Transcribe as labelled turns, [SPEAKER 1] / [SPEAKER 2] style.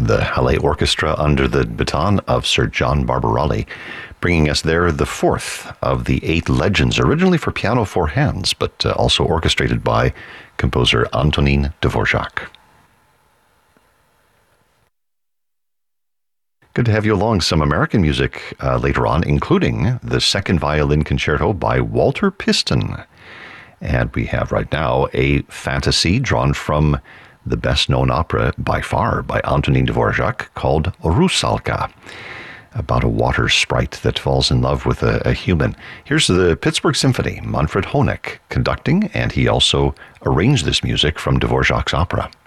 [SPEAKER 1] the Halle Orchestra under the baton of Sir John Barbarelli, bringing us there the fourth of the 8 legends, originally for piano 4 hands, but also orchestrated by composer Antonin Dvorak. Good to have you along. Some American music later on, including the second violin concerto by Walter Piston. And we have right now a fantasy drawn from the best-known opera by far by Antonin Dvorak called Rusalka, about a water sprite that falls in love with a human. Here's the Pittsburgh Symphony, Manfred Honeck conducting, and he also arranged this music from Dvorak's opera.